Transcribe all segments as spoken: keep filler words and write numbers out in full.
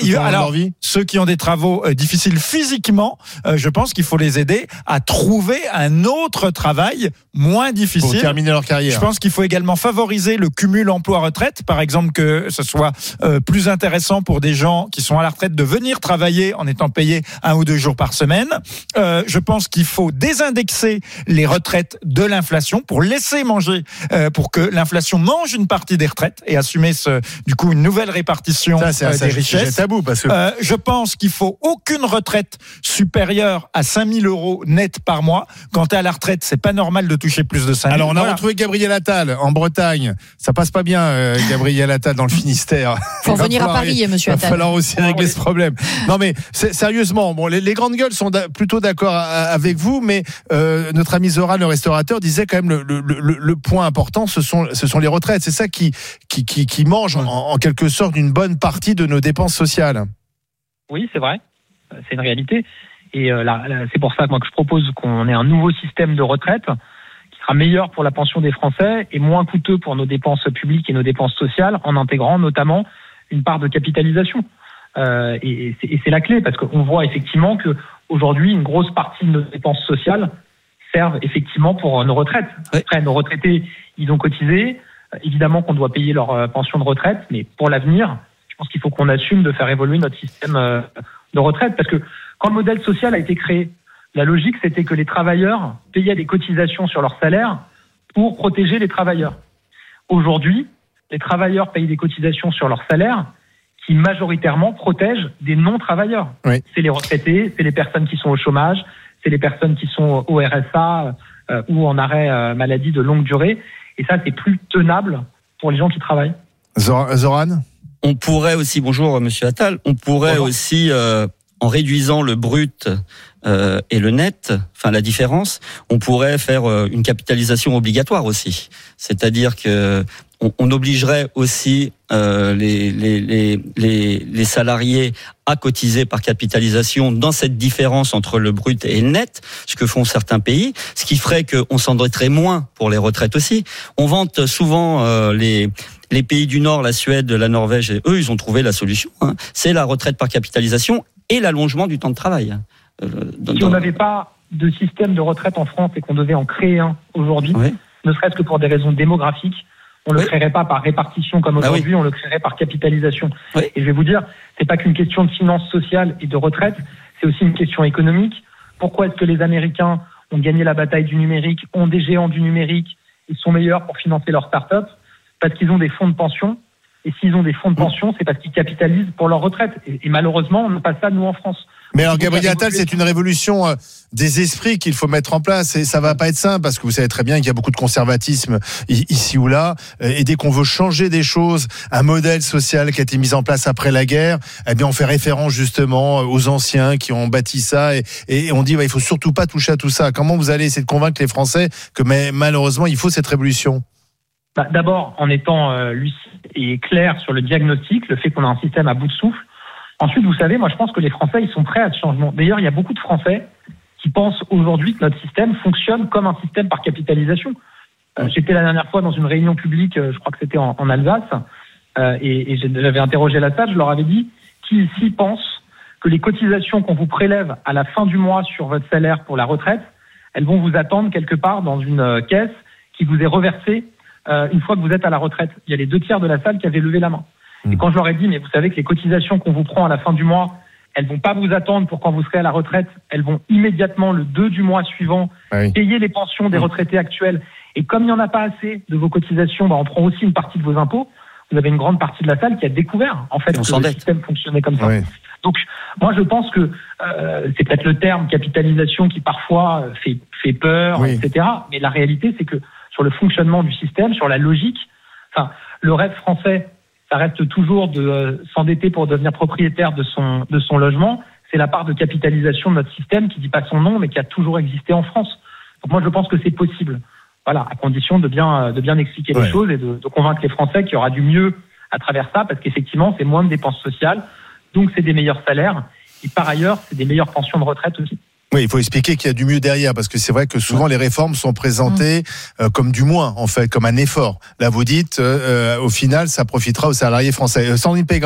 tout il, au long alors, de leur vie. Ceux qui ont des travaux euh, difficiles physiquement, euh, je pense qu'il faut les aider à trouver un autre travail moins difficile. Pour terminer leur carrière. Je pense qu'il faut également favoriser le cumul emploi-retraite. Par exemple, que ce soit euh, plus intéressant pour des gens qui sont à la retraite de venir travailler en étant payés un ou deux jours par semaine. Euh, je pense qu'il faut désindexer les retraites de l'inflation pour laisser manger, euh, pour que l'inflation mange une partie des retraites et assumer ce, du coup une nouvelle répartition ça, c'est euh, un, des c'est richesses. tabou parce que Euh, je pense qu'il faut aucune retraite supérieure à cinq mille euros net par mois. Quand tu es à la retraite, c'est pas normal de toucher plus de cinq mille. Alors, on a voilà. retrouvé Gabriel Attal en Bretagne. Ça passe pas bien, euh, Gabriel Attal, dans le Finistère. Faut Il va venir à falloir- Paris, monsieur Il va Attal. falloir aussi régler ce problème. Non, mais c'est- sérieusement, bon, les, les grandes gueules sont da- plutôt d'accord a- avec vous, mais euh, notre ami Zoran, le restaurateur, disait quand même le, le, le, le point important, ce sont, ce sont les retraites. C'est ça qui, qui, qui, qui mange en, en quelque sorte une bonne partie de nos dépenses sociales. Oui, c'est vrai. C'est une réalité. Et euh, là, là, c'est pour ça que moi que je propose qu'on ait un nouveau système de retraite qui sera meilleur pour la pension des Français et moins coûteux pour nos dépenses publiques et nos dépenses sociales, en intégrant notamment une part de capitalisation. Euh, et, et, c'est, et c'est la clé, parce qu'on voit effectivement que aujourd'hui, une grosse partie de nos dépenses sociales servent effectivement pour nos retraites. Oui. Après, nos retraités, ils ont cotisé. Euh, évidemment qu'on doit payer leur euh, pension de retraite, mais pour l'avenir, je pense qu'il faut qu'on assume de faire évoluer notre système euh, de retraite, parce que quand le modèle social a été créé, la logique, c'était que les travailleurs payaient des cotisations sur leur salaire pour protéger les travailleurs. Aujourd'hui, les travailleurs payent des cotisations sur leur salaire qui majoritairement protègent des non-travailleurs. Oui. C'est les retraités, c'est les personnes qui sont au chômage, c'est les personnes qui sont au R S A euh, ou en arrêt euh, maladie de longue durée. Et ça, c'est plus tenable pour les gens qui travaillent. Zor- Zoran ? On pourrait aussi, bonjour Monsieur Attal, on pourrait Bonjour. aussi, euh, en réduisant le brut euh, et le net, enfin la différence, on pourrait faire euh, une capitalisation obligatoire aussi. C'est-à-dire que on, on obligerait aussi euh, les, les, les, les, les salariés à cotiser par capitalisation dans cette différence entre le brut et le net, ce que font certains pays, ce qui ferait qu'on s'endetterait moins pour les retraites aussi. On vante souvent euh, les... Les pays du Nord, la Suède, la Norvège, et eux, ils ont trouvé la solution. Hein. C'est la retraite par capitalisation et l'allongement du temps de travail. Euh, dans, Si on n'avait pas de système de retraite en France et qu'on devait en créer un aujourd'hui, Oui. ne serait-ce que pour des raisons démographiques, on ne Oui. le créerait pas par répartition comme Ah aujourd'hui, on le créerait par capitalisation. Oui. Et je vais vous dire, c'est pas qu'une question de finances sociales et de retraite, c'est aussi une question économique. Pourquoi est-ce que les Américains ont gagné la bataille du numérique, ont des géants du numérique, ils sont meilleurs pour financer leurs startups? Parce qu'ils ont des fonds de pension. Et s'ils ont des fonds de pension, c'est parce qu'ils capitalisent pour leur retraite. Et, et malheureusement, on n'a pas ça, nous, en France. Mais alors, Donc, Gabriel la Attal, révolution- c'est une révolution euh, des esprits qu'il faut mettre en place et ça va pas être simple parce que vous savez très bien qu'il y a beaucoup de conservatisme i- ici ou là euh, et dès qu'on veut changer des choses, un modèle social qui a été mis en place après la guerre, eh bien on fait référence justement aux anciens qui ont bâti ça et, et on dit bah, il faut surtout pas toucher à tout ça. Comment vous allez essayer de convaincre les Français que mais, malheureusement il faut cette révolution? Bah, d'abord, en étant euh, lucide et clair sur le diagnostic, le fait qu'on a un système à bout de souffle. Ensuite, vous savez, moi je pense que les Français, ils sont prêts à ce changement. D'ailleurs, il y a beaucoup de Français qui pensent aujourd'hui que notre système fonctionne comme un système par capitalisation. Euh, j'étais la dernière fois dans une réunion publique, euh, je crois que c'était en, en Alsace, euh, et, et j'avais interrogé la salle, je leur avais dit, qui ici pense que les cotisations qu'on vous prélève à la fin du mois sur votre salaire pour la retraite, elles vont vous attendre quelque part dans une euh, caisse qui vous est reversée euh, une fois que vous êtes à la retraite. Il y a les deux tiers de la salle qui avaient levé la main. Mmh. Et quand je leur ai dit, mais vous savez que les cotisations qu'on vous prend à la fin du mois, elles vont pas vous attendre pour quand vous serez à la retraite, elles vont immédiatement, le deux du mois suivant, Ah oui. payer les pensions des retraités actuels. Et comme il n'y en a pas assez de vos cotisations, bah on prend aussi une partie de vos impôts. Vous avez une grande partie de la salle qui a découvert en fait Et on que s'endette. le système fonctionnait comme ça. Oui. Donc, moi, je pense que euh, c'est peut-être le terme capitalisation qui parfois euh, fait, fait peur, Oui. et cetera. Mais la réalité, c'est que sur le fonctionnement du système, sur la logique, enfin, le rêve français, ça reste toujours de euh, s'endetter pour devenir propriétaire de son de son logement. C'est la part de capitalisation de notre système qui dit pas son nom, mais qui a toujours existé en France. Donc moi, je pense que c'est possible. Voilà, à condition de bien de bien expliquer Ouais. les choses et de, de convaincre les Français qu'il y aura du mieux à travers ça, parce qu'effectivement, c'est moins de dépenses sociales, donc c'est des meilleurs salaires, et par ailleurs, c'est des meilleures pensions de retraite aussi. Oui, il faut expliquer qu'il y a du mieux derrière, parce que c'est vrai que souvent les réformes sont présentées euh, comme du moins, en fait, comme un effort. Là, vous dites, euh, euh, au final, ça profitera aux salariés français. Euh, Sandrine Pégan.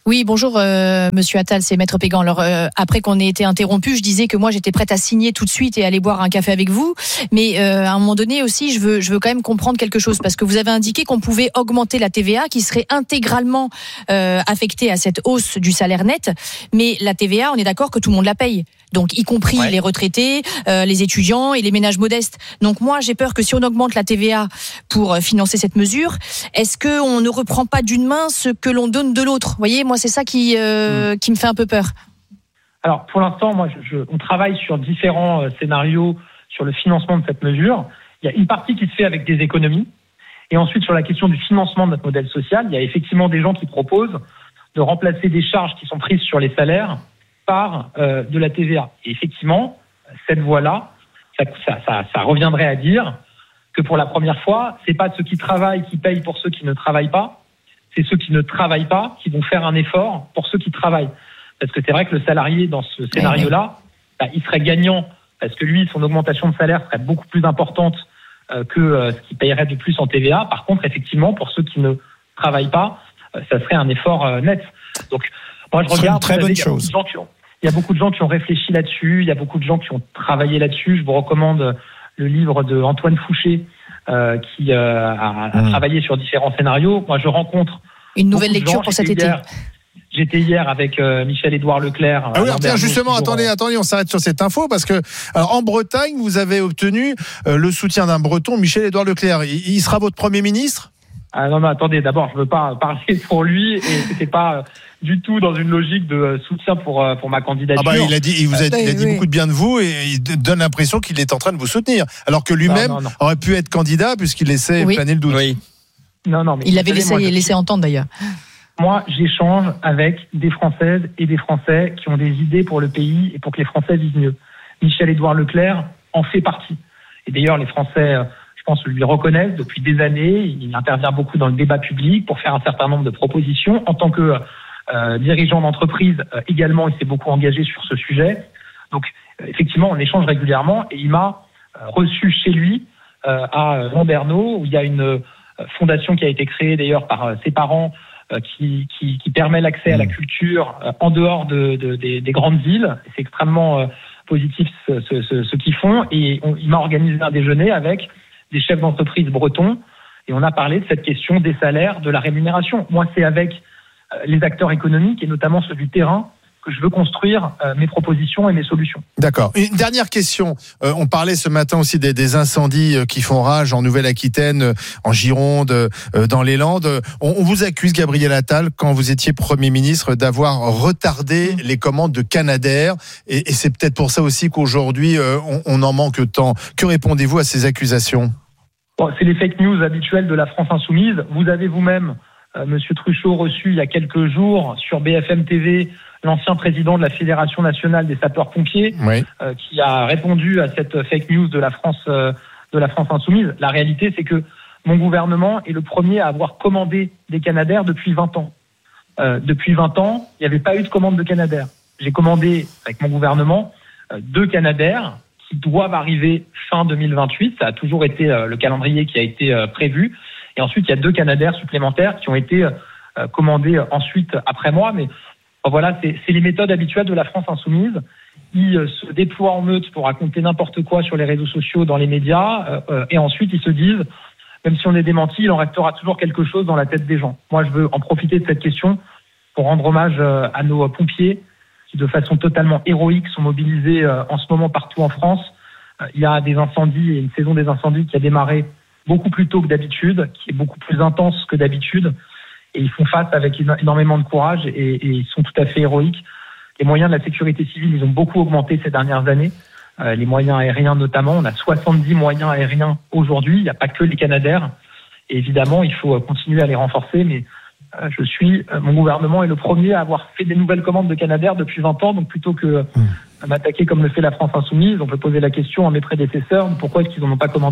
Oui, bonjour euh, Monsieur Attal, c'est Maître Pégan. Alors euh, après qu'on ait été interrompu, je disais que moi j'étais prête à signer tout de suite et aller boire un café avec vous. Mais euh, à un moment donné aussi, je veux, je veux quand même comprendre quelque chose parce que vous avez indiqué qu'on pouvait augmenter la T V A, qui serait intégralement euh, affectée à cette hausse du salaire net. Mais la T V A, on est d'accord que tout le monde la paye. Donc, y compris ouais. les retraités, euh, les étudiants et les ménages modestes. Donc, moi, j'ai peur que si on augmente la T V A pour financer cette mesure, est-ce qu'on ne reprend pas d'une main ce que l'on donne de l'autre ? Vous voyez, moi, c'est ça qui, euh, mmh. qui me fait un peu peur. Alors, pour l'instant, moi, je, je, on travaille sur différents euh, scénarios sur le financement de cette mesure. Il y a une partie qui se fait avec des économies. Et ensuite, sur la question du financement de notre modèle social, il y a effectivement des gens qui proposent de remplacer des charges qui sont prises sur les salaires par euh, de la T V A. Et effectivement, cette voie-là, ça, ça, ça, ça reviendrait à dire que pour la première fois, c'est pas ceux qui travaillent qui payent pour ceux qui ne travaillent pas, c'est ceux qui ne travaillent pas qui vont faire un effort pour ceux qui travaillent. Parce que c'est vrai que le salarié, dans ce scénario-là, bah, il serait gagnant parce que lui, son augmentation de salaire serait beaucoup plus importante euh, que euh, ce qu'il payerait de plus en T V A. Par contre, effectivement, pour ceux qui ne travaillent pas, euh, ça serait un effort euh, net. Donc, moi, je regarde. C'est une très bonne savez, chose. Il y a beaucoup de gens qui ont, il y a beaucoup de gens qui ont réfléchi là-dessus. Il y a beaucoup de gens qui ont travaillé là-dessus. Je vous recommande le livre de Antoine Fouché, euh, qui euh, a, a mmh. travaillé sur différents scénarios. Moi, je rencontre une nouvelle lecture gens. pour cet J'étais été. Hier, j'étais hier avec euh, Michel-Édouard Leclerc. Ah oui, tiens, justement, attendez, attendez, on s'arrête sur cette info parce que, alors, en Bretagne, vous avez obtenu euh, le soutien d'un Breton, Michel-Édouard Leclerc. Il, il sera votre Premier ministre ? Ah non, mais attendez, d'abord, je veux pas parler pour lui et c'était pas euh, du tout dans une logique de soutien pour euh, pour ma candidature. Ah bah il a dit, il vous a, il a dit oui. beaucoup de bien de vous et il donne l'impression qu'il est en train de vous soutenir, alors que lui-même non, non, non. aurait pu être candidat puisqu'il laissait oui. planer le doute. Oui. Non, non, mais il l'avait laissé, laissé entendre d'ailleurs. Moi, j'échange avec des Françaises et des Français qui ont des idées pour le pays et pour que les Français vivent mieux. Michel-Édouard Leclerc en fait partie. Et d'ailleurs, les Français, je pense, lui reconnaissent depuis des années. Il intervient beaucoup dans le débat public pour faire un certain nombre de propositions. En tant que euh, dirigeant d'entreprise, euh, également, il s'est beaucoup engagé sur ce sujet. Donc, euh, effectivement, on échange régulièrement et il m'a euh, reçu chez lui euh, à Landerneau, où il y a une euh, fondation qui a été créée d'ailleurs par euh, ses parents, Qui, qui, qui permet l'accès à la culture euh, en dehors de, de, des, des grandes villes. C'est extrêmement euh, positif ce, ce, ce, ce qu'ils font. Et on, il m'a organisé un déjeuner avec des chefs d'entreprise bretons et on a parlé de cette question des salaires, de la rémunération. Moi, c'est avec euh, les acteurs économiques et notamment ceux du terrain que je veux construire euh, mes propositions et mes solutions. D'accord. Une dernière question. Euh, on parlait ce matin aussi des, des incendies qui font rage en Nouvelle-Aquitaine, en Gironde, euh, dans les Landes. On, on vous accuse, Gabriel Attal, quand vous étiez Premier ministre, d'avoir retardé mmh. les commandes de Canadair. Et, et c'est peut-être pour ça aussi qu'aujourd'hui, euh, on, on en manque tant. Que répondez-vous à ces accusations ? Bon, c'est les fake news habituelles de la France insoumise. Vous avez vous-même, euh, Monsieur Truchot, reçu il y a quelques jours sur B F M T V l'ancien président de la Fédération nationale des sapeurs-pompiers, oui. euh, qui a répondu à cette fake news de la France, euh, de la France insoumise. La réalité, c'est que mon gouvernement est le premier à avoir commandé des Canadair depuis vingt ans. Euh, depuis vingt ans, il n'y avait pas eu de commande de Canadair. J'ai commandé, avec mon gouvernement, euh, deux Canadair qui doivent arriver fin deux mille vingt-huit. Ça a toujours été euh, le calendrier qui a été euh, prévu. Et ensuite, il y a deux Canadair supplémentaires qui ont été euh, commandés ensuite après moi, mais voilà, c'est, c'est les méthodes habituelles de la France insoumise. Ils euh, se déploient en meute pour raconter n'importe quoi sur les réseaux sociaux, dans les médias, euh, et ensuite ils se disent, même si on est démenti, il en restera toujours quelque chose dans la tête des gens. Moi, je veux en profiter de cette question pour rendre hommage euh, à nos pompiers qui, de façon totalement héroïque, sont mobilisés euh, en ce moment partout en France. Euh, il y a des incendies et une saison des incendies qui a démarré beaucoup plus tôt que d'habitude, qui est beaucoup plus intense que d'habitude. Et ils font face avec énormément de courage et, et ils sont tout à fait héroïques. Les moyens de la sécurité civile, ils ont beaucoup augmenté ces dernières années. Euh, les moyens aériens notamment, on a soixante-dix moyens aériens aujourd'hui. Il n'y a pas que les Canadair. Et évidemment, il faut continuer à les renforcer. Mais euh, je suis, euh, mon gouvernement est le premier à avoir fait des nouvelles commandes de Canadair depuis vingt ans. Donc plutôt que euh, mmh. m'attaquer comme le fait la France insoumise, on peut poser la question à mes prédécesseurs, pourquoi est-ce qu'ils n'en ont pas commandé avant ?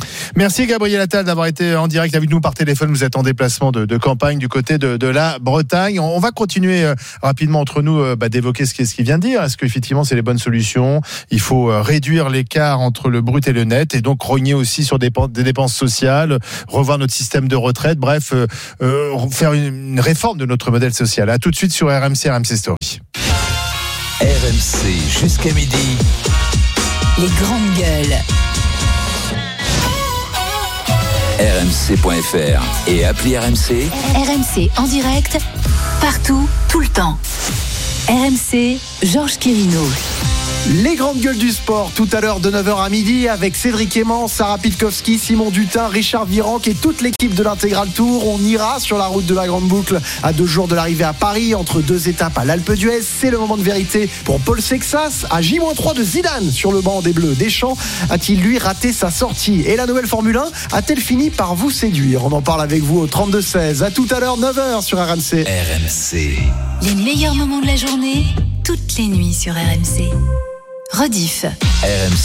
Merci Gabriel Attal d'avoir été en direct avec nous par téléphone. Vous êtes en déplacement de, de campagne du côté de, de la Bretagne. On, on va continuer euh, rapidement entre nous euh, bah, d'évoquer ce, ce qu'il vient de dire. Est-ce qu'effectivement c'est les bonnes solutions? Il faut euh, réduire l'écart entre le brut et le net et donc rogner aussi sur des, des dépenses sociales, revoir notre système de retraite, bref, euh, euh, faire une, une réforme de notre modèle social. À tout de suite sur R M C, R M C Story. R M C jusqu'à midi. Les grandes gueules. R M C point F R et appli R M C. R M C en direct, partout, tout le temps. R M C, Georges Quirino. Les grandes gueules du sport, tout à l'heure de neuf heures à midi avec Cédric Aimant, Sarah Pitkowski, Simon Dutin, Richard Virenque et toute l'équipe de l'Intégral Tour. On ira sur la route de la Grande Boucle à deux jours de l'arrivée à Paris, entre deux étapes à l'Alpe d'Huez. C'est le moment de vérité pour Paul Sexas, à J moins trois de Zidane sur le banc des Bleus. Deschamps a-t-il lui raté sa sortie? Et la nouvelle Formule un a-t-elle fini par vous séduire? On en parle avec vous au trente-deux seize. À tout à l'heure, neuf heures sur R M C. R M C. Les meilleurs moments de la journée, toutes les nuits sur R M C. Rediff. R M C.